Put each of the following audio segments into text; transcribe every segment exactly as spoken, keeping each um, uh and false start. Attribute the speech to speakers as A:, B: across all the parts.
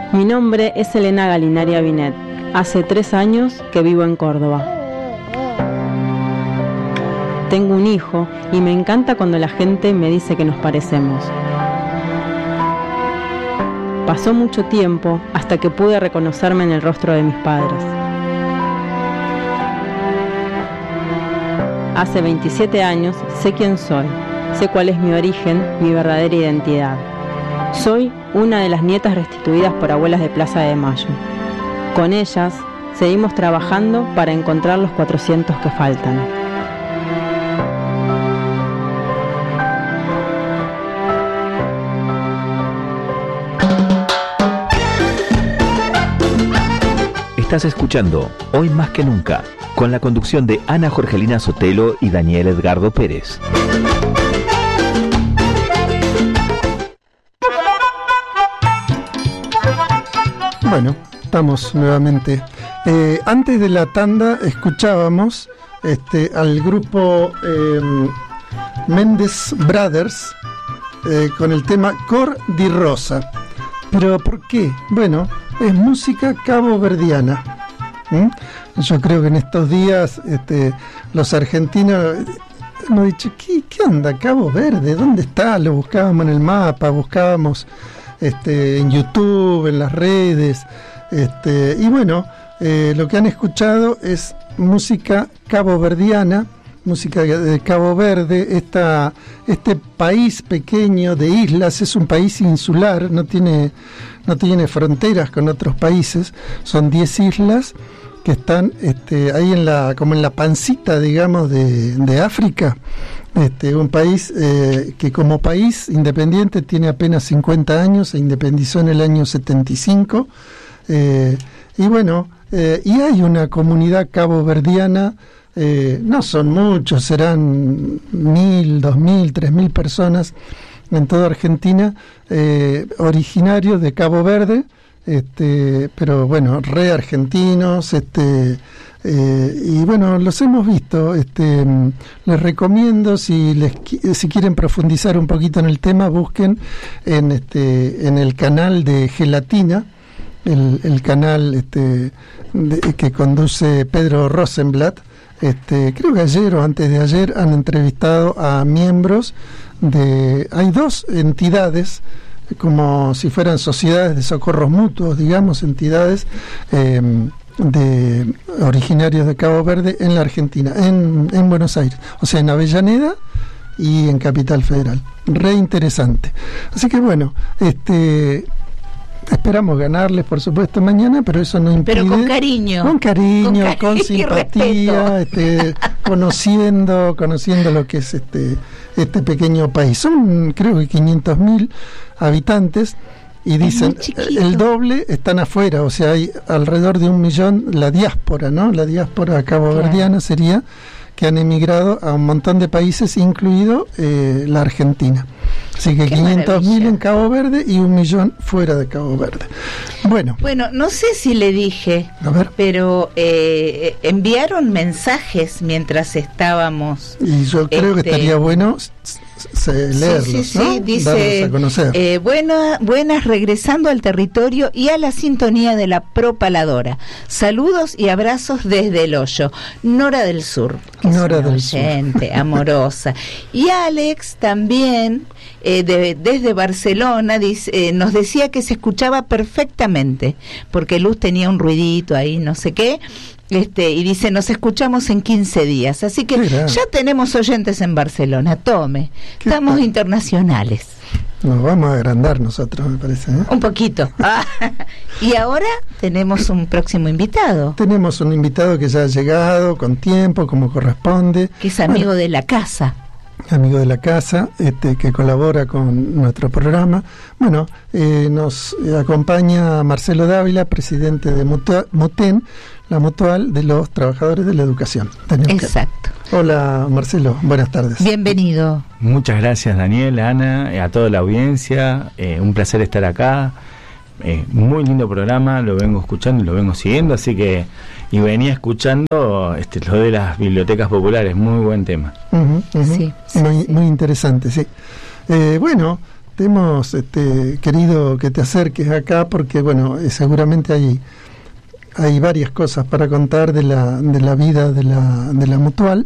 A: Mi nombre es Elena Galinaria Binet. Hace tres años que vivo en Córdoba. Tengo un hijo y me encanta cuando la gente me dice que nos parecemos. Pasó mucho tiempo hasta que pude reconocerme en el rostro de mis padres. Hace veintisiete años sé quién soy, sé cuál es mi origen, mi verdadera identidad. Soy una de las nietas restituidas por abuelas de Plaza de Mayo. Con ellas seguimos trabajando para encontrar los cuatrocientos que faltan.
B: Estás escuchando Hoy Más que Nunca, con la conducción de Ana Jorgelina Sotelo y Daniel Edgardo Pérez.
C: Bueno, estamos nuevamente. Eh, antes de la tanda escuchábamos este, al grupo eh, Mendes Brothers eh, con el tema Cor di Rosa. ¿Pero por qué? Bueno, es música caboverdiana. ¿Mm? Yo creo que en estos días este, los argentinos hemos dicho, ¿qué, qué onda? Cabo Verde, ¿dónde está? Lo buscábamos en el mapa, buscábamos este, en YouTube, en las redes, este, y bueno, eh, lo que han escuchado es música caboverdiana, música de Cabo Verde. Esta, este país pequeño de islas es un país insular, no tiene, no tiene fronteras con otros países, son diez islas que están este, ahí en la, como en la pancita, digamos, de, de África. Este, un país eh, que como país independiente tiene apenas cincuenta años, se independizó en el año setenta y cinco, eh, y bueno, eh, y hay una comunidad caboverdiana. Eh, no son muchos, serán mil, dos mil, tres mil personas en toda Argentina, eh, originarios de Cabo Verde, este, pero bueno, re argentinos, este, eh, y bueno, los hemos visto. Este, les recomiendo, si les si quieren profundizar un poquito en el tema, busquen en este en el canal de Gelatina, el, el canal este, de, que conduce Pedro Rosenblatt. Este, creo que ayer o antes de ayer han entrevistado a miembros de... Hay dos entidades, como si fueran sociedades de socorros mutuos, digamos, entidades eh, de originarios de Cabo Verde en la Argentina, en, en Buenos Aires, o sea, en Avellaneda y en Capital Federal. Re interesante. Así que bueno, este... esperamos ganarles, por supuesto, mañana, pero eso no impide...
D: Pero con cariño.
C: Con cariño, con, cariño, con simpatía, este, conociendo conociendo lo que es este este pequeño país. Son, creo que quinientos mil habitantes, y dicen, el doble están afuera, o sea, hay alrededor de un millón, la diáspora, ¿no? La diáspora caboverdiana, claro, sería, que han emigrado a un montón de países, incluido eh, la Argentina. Así que quinientos mil en Cabo Verde y un millón fuera de Cabo Verde. Bueno,
D: bueno, no sé si le dije,
C: a ver,
D: pero eh, enviaron mensajes mientras estábamos.
C: Y yo creo este, que estaría bueno se, leerlos,
D: sí, sí,
C: ¿no?
D: Sí, dice,
C: a conocer.
D: Eh, buena, buenas, regresando al territorio y a la sintonía de la propaladora. Saludos y abrazos desde el hoyo. Nora del Sur.
C: Nora del Sur.
D: Amorosa. Y Alex también, eh, de, desde Barcelona, dice, eh, nos decía que se escuchaba perfectamente, porque Luz tenía un ruidito ahí, no sé qué. Este, y dice, nos escuchamos en quince días, así que Mira. ya tenemos oyentes en Barcelona, tome, estamos tal? internacionales.
C: Nos vamos a agrandar nosotros, me parece, ¿eh?
D: Un poquito. Ah, y ahora tenemos un próximo invitado.
C: Tenemos un invitado que ya ha llegado con tiempo, como corresponde.
D: Que es amigo bueno, de la casa.
C: Amigo de la casa, este, que colabora con nuestro programa. Bueno, eh, nos acompaña Marcelo Dávila, presidente de MUTEN, la Mutual de los Trabajadores de la Educación. Tenemos
D: Exacto.
C: Que... Hola Marcelo, buenas tardes.
D: Bienvenido.
E: Muchas gracias Daniel, Ana, a toda la audiencia, eh, un placer estar acá. Eh, muy lindo programa, lo vengo escuchando y lo vengo siguiendo, así que y venía escuchando este, lo de las bibliotecas populares, muy buen tema.
C: Uh-huh, uh-huh. Sí, sí, muy, sí. muy interesante, sí. Eh, bueno, te hemos este, querido que te acerques acá porque, bueno, eh, seguramente hay, hay varias cosas para contar de la, de la vida de la, de la Mutual.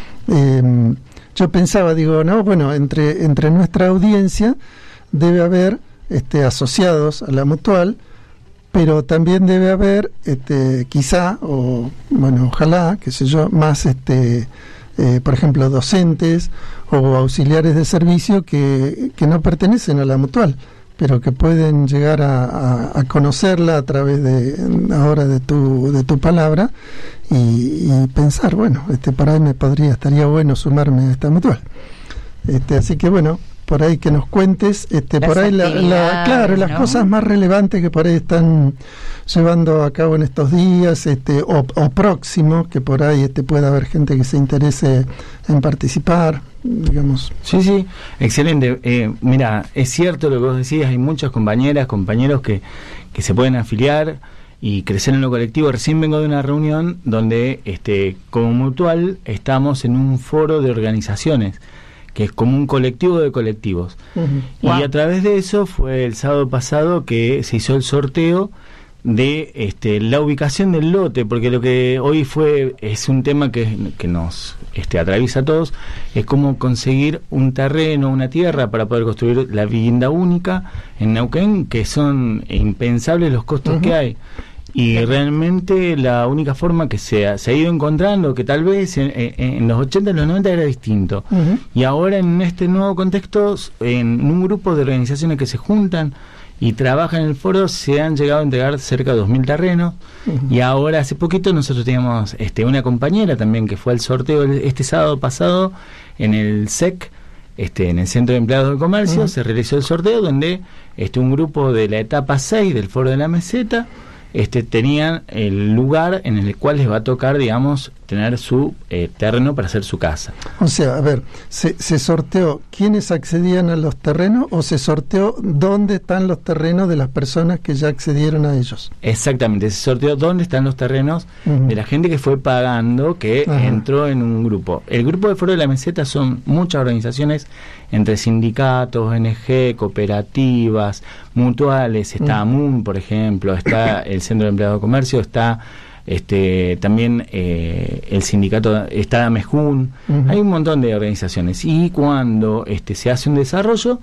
C: Eh, yo pensaba, digo, no, bueno, entre, entre nuestra audiencia debe haber este, asociados a la Mutual, pero también debe haber, este, quizá, o bueno, ojalá, qué sé yo, más, este, eh, por ejemplo, docentes o auxiliares de servicio que, que no pertenecen a la Mutual, pero que pueden llegar a, a, a conocerla a través de ahora de tu de tu palabra y, y pensar, bueno, este, para ahí me podría, estaría bueno sumarme a esta Mutual. Este, así que bueno, por ahí que nos cuentes, este, por ahí la, la, claro, las ¿no? cosas más relevantes que por ahí están llevando a cabo en estos días, este, o, o próximos, que por ahí este, pueda haber gente que se interese en participar, digamos.
E: Sí, sí, excelente. Eh, mira, es cierto lo que vos decías, hay muchas compañeras, compañeros que, que se pueden afiliar y crecer en lo colectivo. Recién vengo de una reunión donde, este, como Mutual, estamos en un foro de organizaciones, que es como un colectivo de colectivos. Uh-huh. Y wow. a través de eso fue el sábado pasado que se hizo el sorteo de este, la ubicación del lote, porque lo que hoy fue es un tema que, que nos este, atraviesa a todos, es cómo conseguir un terreno, una tierra para poder construir la vivienda única en Neuquén, que son impensables los costos uh-huh. que hay. Y realmente la única forma que se ha, se ha ido encontrando, que tal vez en, en, en los ochenta, en los noventa era distinto, uh-huh. y ahora en este nuevo contexto, en un grupo de organizaciones que se juntan y trabajan en el foro, se han llegado a entregar cerca de dos mil terrenos, uh-huh. y ahora hace poquito nosotros teníamos este, una compañera también que fue al sorteo este sábado pasado en el S E C, este, en el Centro de Empleados del Comercio, uh-huh. se realizó el sorteo donde este, un grupo de la etapa seis del Foro de la Meseta Este, tenían el lugar en el cual les va a tocar, digamos, tener su eh, terreno para hacer su casa.
C: O sea, a ver, ¿se, se sorteó quiénes accedían a los terrenos o se sorteó dónde están los terrenos de las personas que ya accedieron a ellos?
E: Exactamente, se sorteó dónde están los terrenos uh-huh. de la gente que fue pagando, que Ajá. entró en un grupo. El grupo de Foro de la Meseta son muchas organizaciones, entre sindicatos, O N G, cooperativas, mutuales, está uh-huh. AMUN, por ejemplo, está el Centro de Empleados de Comercio, está este también eh, el sindicato, está Mejún, uh-huh. hay un montón de organizaciones, y cuando este se hace un desarrollo,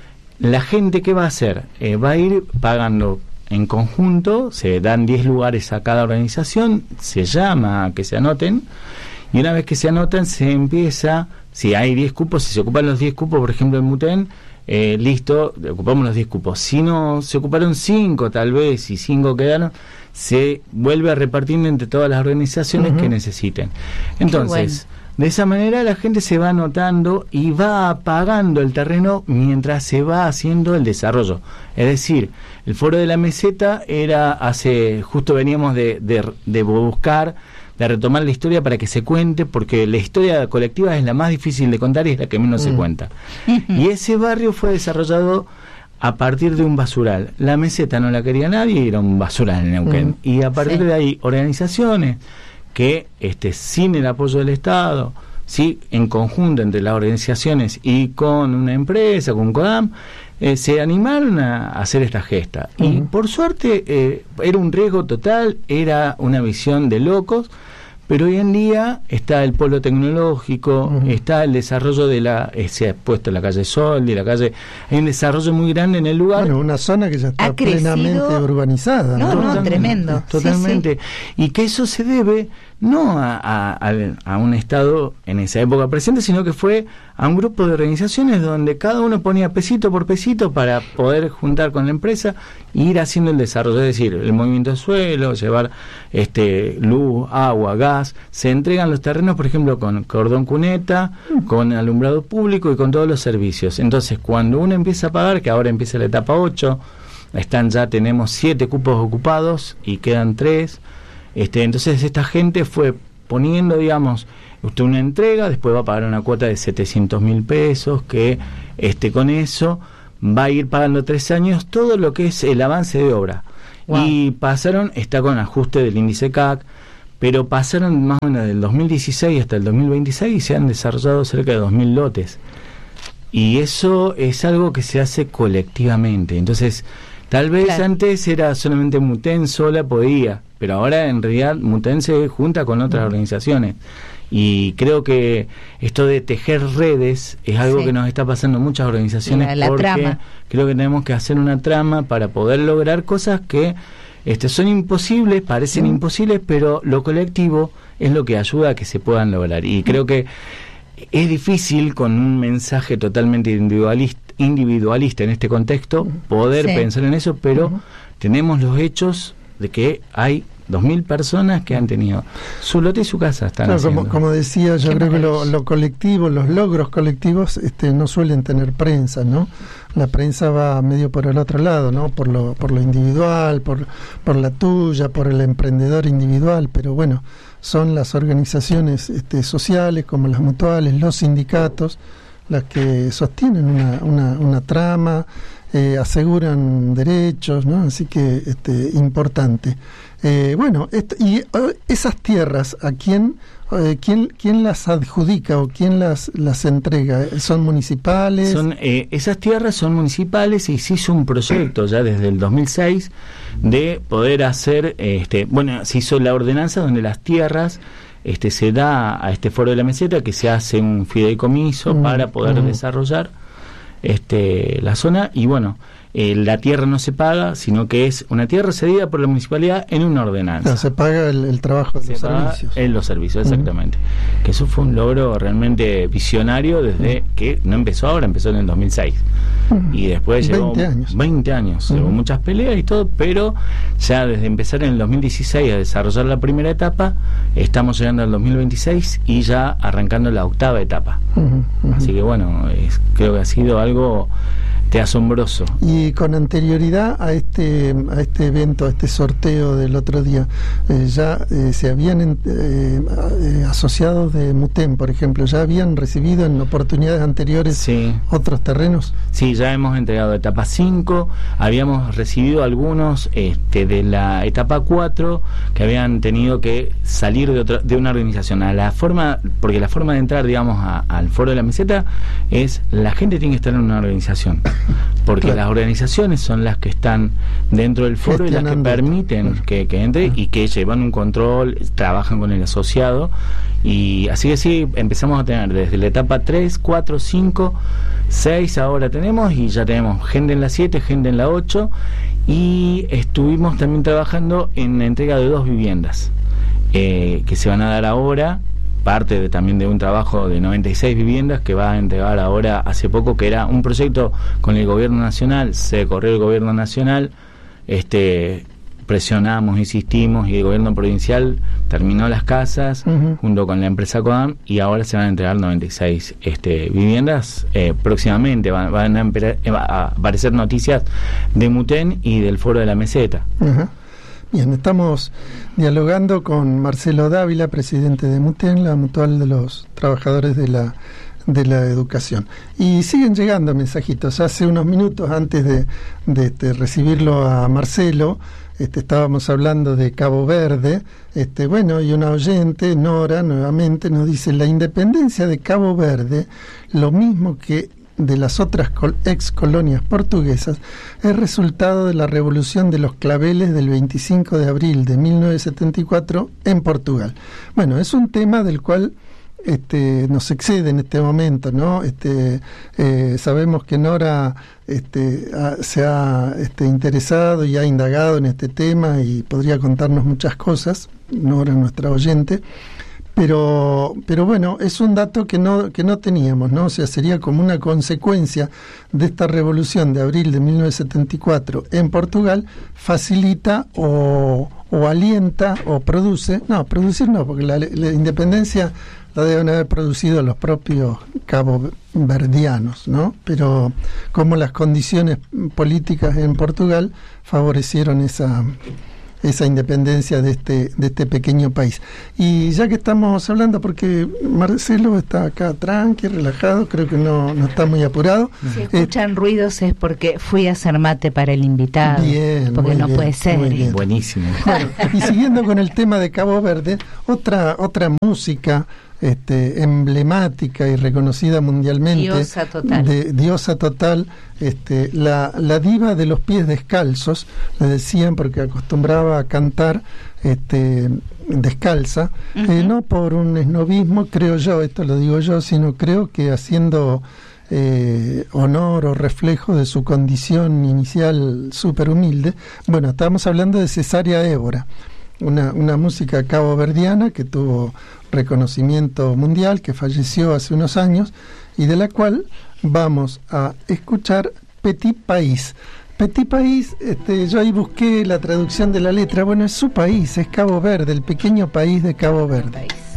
E: la gente, ¿qué va a hacer? Eh, va a ir pagando en conjunto, se dan diez lugares a cada organización, se llama a que se anoten, y una vez que se anotan se empieza, si hay diez cupos, si se ocupan los diez cupos, por ejemplo en Mutén, Eh, listo, ocupamos los diez cupos. Si no se ocuparon cinco tal vez, y cinco quedaron, se vuelve a repartir entre todas las organizaciones uh-huh. que necesiten. Entonces, bueno. de esa manera la gente se va anotando y va pagando el terreno mientras se va haciendo el desarrollo. Es decir, el Foro de la Meseta era hace, justo veníamos de, de, de buscar, de retomar la historia para que se cuente, porque la historia colectiva es la más difícil de contar y es la que menos mm. se cuenta. Y ese barrio fue desarrollado a partir de un basural. La Meseta no la quería nadie y era un basural en Neuquén. Mm. Y a partir sí. de ahí, organizaciones que, este, sin el apoyo del Estado, sí, en conjunto entre las organizaciones y con una empresa, con CODAM, eh, se animaron a hacer esta gesta. Mm. Y por suerte, eh, era un riesgo total, era una visión de locos, pero hoy en día está el polo tecnológico, uh-huh. está el desarrollo de la, eh, se ha puesto la calle Sol y la calle, hay un desarrollo muy grande en el lugar.
C: Bueno, una zona que ya está plenamente urbanizada.
D: No, no, no tremendo.
E: Totalmente. Sí, sí. Y que eso se debe no a, a, a, a un Estado en esa época presente, sino que fue a un grupo de organizaciones donde cada uno ponía pesito por pesito para poder juntar con la empresa e ir haciendo el desarrollo, es decir, el movimiento de suelo, llevar este luz, agua, gas, se entregan los terrenos, por ejemplo, con cordón cuneta, con alumbrado público y con todos los servicios. Entonces, cuando uno empieza a pagar, que ahora empieza la etapa ocho, están ya, tenemos siete cupos ocupados y quedan tres. Este, entonces esta gente fue poniendo, digamos, usted una entrega, después va a pagar una cuota de setecientos mil pesos, que este con eso va a ir pagando tres años todo lo que es el avance de obra. Wow. Y pasaron, está con ajuste del índice C A C, pero pasaron más o menos del dos mil dieciséis hasta el dos mil veintiséis y se han desarrollado cerca de dos mil lotes. y eso es algo que se hace colectivamente. Entonces, tal vez claro. antes era solamente Muten sola podía, pero ahora en realidad Muten se junta con otras organizaciones. Y creo que esto de tejer redes es algo sí. que nos está pasando en muchas organizaciones, la, la porque trama. Creo que tenemos que hacer una trama para poder lograr cosas que este, son imposibles, parecen mm. imposibles, pero lo colectivo es lo que ayuda a que se puedan lograr. Y creo que es difícil con un mensaje totalmente individualista, individualista en este contexto poder sí. pensar en eso, pero uh-huh. tenemos los hechos de que hay dos mil personas que han tenido su lote y su casa. Están
C: claro, como, como decía, yo Qué creo que lo, lo colectivo, los logros colectivos este, no suelen tener prensa, ¿no? La prensa va medio por el otro lado, ¿no? Por lo, por lo individual, por, por la tuya, por el emprendedor individual, pero bueno, son las organizaciones este, sociales como las mutuales, los sindicatos, las que sostienen una, una, una trama, eh, aseguran derechos, ¿no? Así que este, importante. Eh, bueno, esto, y uh, esas tierras, ¿a quién, uh, quién, quién las adjudica o quién las, las entrega? ¿Son municipales?
E: Son, eh, esas tierras son municipales y se hizo un proyecto ya desde el dos mil seis de poder hacer, este, bueno, se hizo la ordenanza donde las tierras este, se da a este Foro de la Meseta, que se hace un fideicomiso mm, para poder mm. desarrollar este, la zona, y bueno, Eh, la tierra no se paga, sino que es una tierra cedida por la municipalidad en una ordenanza.
C: No, se paga el, el trabajo de
E: se
C: los
E: paga
C: servicios.
E: En los servicios, exactamente. Uh-huh. Que eso fue un logro realmente visionario desde uh-huh. que no empezó ahora, empezó en el dos mil seis. Uh-huh. Y después llevó
C: veinte años.
E: veinte años, uh-huh. llevó muchas peleas y todo, pero ya desde empezar en el dos mil dieciséis a desarrollar la primera etapa, estamos llegando al dos mil veintiséis y ya arrancando la octava etapa. Uh-huh. Uh-huh. Así que bueno, es, creo que ha sido algo de asombroso.
C: Y con anterioridad a este a este evento, a este sorteo del otro día, eh, ya eh, se habían eh, eh, asociados de Muten, por ejemplo, ya habían recibido en oportunidades anteriores sí. otros terrenos.
E: Sí, ya hemos entregado etapa cinco, habíamos recibido algunos este, de la etapa cuatro que habían tenido que salir de otra, de una organización. A la forma, porque la forma de entrar, digamos, a, al Foro de la Meseta es la gente tiene que estar en una organización. Porque claro. las organizaciones son las que están dentro del foro y las que permiten que, que entre y que llevan un control, trabajan con el asociado, y así que sí, empezamos a tener desde la etapa tres, cuatro, cinco, seis ahora tenemos, y ya tenemos gente en la siete, gente en la ocho, y estuvimos también trabajando en la entrega de dos viviendas eh, que se van a dar ahora, parte de, también de un trabajo de noventa y seis viviendas que va a entregar ahora hace poco, que era un proyecto con el gobierno nacional, se corrió el gobierno nacional, este presionamos, insistimos, y el gobierno provincial terminó las casas uh-huh. junto con la empresa CODAM, y ahora se van a entregar noventa y seis este, viviendas. Eh, próximamente van, van a, empe- a aparecer noticias de Muten y del Foro de la Meseta.
C: Uh-huh. Bien, estamos dialogando con Marcelo Dávila, presidente de Muten, la mutual de los trabajadores de la de la educación. Y siguen llegando mensajitos. Hace unos minutos, antes de, de, de recibirlo a Marcelo, este, estábamos hablando de Cabo Verde. Este, bueno, y una oyente, Nora, nuevamente nos dice: la independencia de Cabo Verde, lo mismo que de las otras col- ex colonias portuguesas, es resultado de la revolución de los claveles del veinticinco de abril de mil novecientos setenta y cuatro en Portugal. Bueno, es un tema del cual este, nos excede en este momento, ¿no? Este, eh, sabemos que Nora este, ha, se ha este, interesado y ha indagado en este tema y podría contarnos muchas cosas. Nora, nuestra oyente. Pero, pero bueno, es un dato que no que no teníamos, ¿no? O sea, sería como una consecuencia de esta revolución de abril de mil novecientos setenta y cuatro en Portugal, facilita o, o alienta o produce, no, producir no, porque la, la independencia la deben haber producido los propios caboverdianos, ¿no? Pero como las condiciones políticas en Portugal favorecieron esa esa independencia de este de este pequeño país. Y ya que estamos hablando, porque Marcelo está acá tranqui, relajado, creo que no, no está muy apurado.
D: Si escuchan eh, ruidos es porque fui a hacer mate para el invitado.
C: Bien,
D: porque no
C: bien,
D: puede ser.
E: Buenísimo.
C: Bueno, y siguiendo con el tema de Cabo Verde, otra otra música este, emblemática y reconocida mundialmente,
D: diosa total,
C: de, diosa total este, la, la diva de los pies descalzos, le decían, porque acostumbraba a cantar este, descalza, uh-huh. eh, no por un esnobismo, creo yo, esto lo digo yo, sino creo que haciendo eh, honor o reflejo de su condición inicial súper humilde. Bueno, estábamos hablando de Cesárea Évora, una, una música caboverdiana que tuvo reconocimiento mundial, que falleció hace unos años, y de la cual vamos a escuchar Petit País. Petit País, este, yo ahí busqué la traducción de la letra. Bueno, es su país, es Cabo Verde, el pequeño país de Cabo Verde.